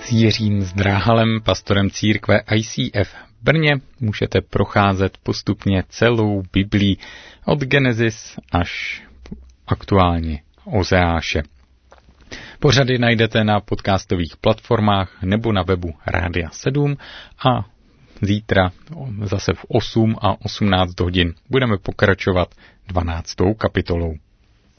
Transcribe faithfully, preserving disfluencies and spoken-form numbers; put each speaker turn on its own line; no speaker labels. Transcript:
S Jiřím Zdráhalem, pastorem církve I C F v Brně, můžete procházet postupně celou Biblii od Genesis až aktuálně Ozeáše. Pořady najdete na podcastových platformách nebo na webu Rádia sedm a zítra zase v osm a osmnáct hodin budeme pokračovat dvanáctou kapitolou.